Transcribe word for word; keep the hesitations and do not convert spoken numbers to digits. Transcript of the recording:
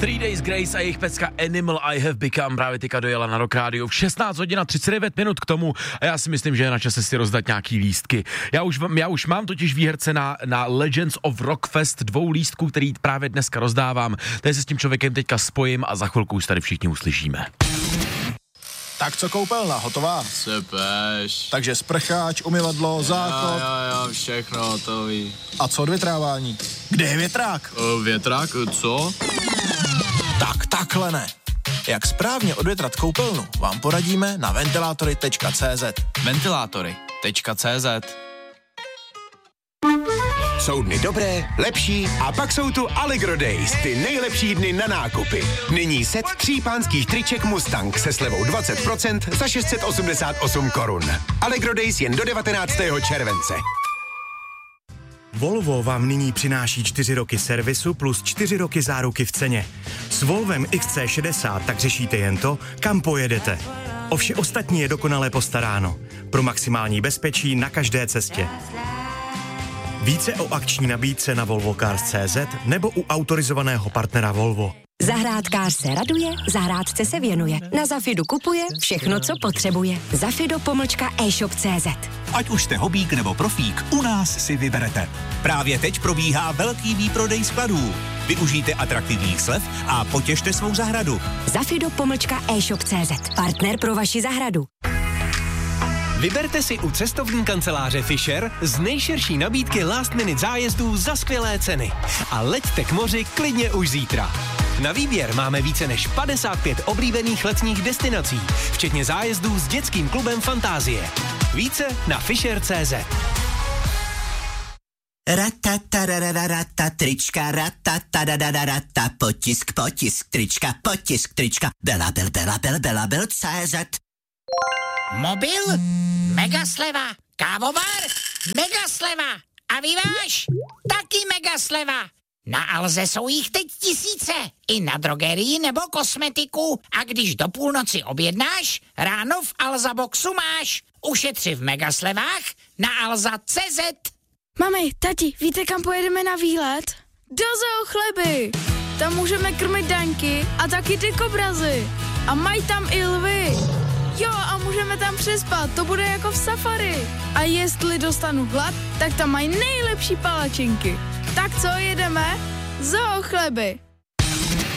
Three Days Grace a jejich pecka Animal I Have Become právě teďka dojela na Rock Radio v šestnáct hodin a třicet devět minut k tomu a já si myslím, že je na čase si rozdat nějaký lístky. Já už, já už mám totiž výherce na, na Legends of Rockfest dvou lístků, který právě dneska rozdávám. Tady se s tím člověkem teďka spojím a za chvilku už tady všichni uslyšíme. Tak co koupelna, hotová? Sepeš. Takže sprcháč, umyvadlo, záchod. Jo, jo, jo, všechno hotový. A co odvětrávání? Kde je větrák? O, větrák, co? Tak takhle ne. Jak správně odvětrat koupelnu, vám poradíme na ventilátory tečka cé zet. ventilátory tečka cé zet. Jsou dny dobré, lepší a pak jsou tu Allegro Days, ty nejlepší dny na nákupy. Nyní set tří pánských triček Mustang se slevou dvacet procent za šest set osmdesát osm korun. Allegro Days jen do devatenáctého července. Volvo vám nyní přináší čtyři roky servisu plus čtyři roky záruky v ceně. S Volvem X C šedesát tak řešíte jen to, kam pojedete. O vše ostatní je dokonale postaráno. Pro maximální bezpečí na každé cestě. Více o akční nabídce na volvo cars tečka cé zet nebo u autorizovaného partnera Volvo. Zahrádkář se raduje, zahrádce se věnuje. Na Zafidu kupuje všechno, co potřebuje. Zafido pomlčka e-shop tečka cé zet. Ať už jste hobík nebo profík, u nás si vyberete. Právě teď probíhá velký výprodej skladů. Využijte atraktivních slev a potěšte svou zahradu. Zafido pomlčka e-shop tečka cé zet. Partner pro vaši zahradu. Vyberte si u cestovní kanceláře Fisher z nejširší nabídky last minute zájezdů za skvělé ceny. A leďte k moři klidně už zítra. Na výběr máme více než padesát pět oblíbených letních destinací, včetně zájezdů s dětským klubem Fantázie. Více na Fisher tečka cé zet. Ratatarararata, trička, ratatadadadata, potisk, potisk, trička, potisk, trička, bela, bel, bela, bel, bela, bel, cé zet. Mobil? Megasleva. Kávovar? Megasleva. A vyváž? Taky megasleva. Na Alze jsou jich teď tisíce. I na drogerii nebo kosmetiku. A když do půlnoci objednáš, ráno v Alza Boxu máš. Ušetři v megaslevách na alza tečka cé zet. Mami, tati, víte, kam pojedeme na výlet? Do Zoo Chleby. Tam můžeme krmit daňky a taky ty kobrazy. A mají tam i lvy. Jo, a můžeme tam přespat, to bude jako v safari. A jestli dostanu hlad, tak tam mají nejlepší palačinky. Tak co, jedeme? Zoo Chleby.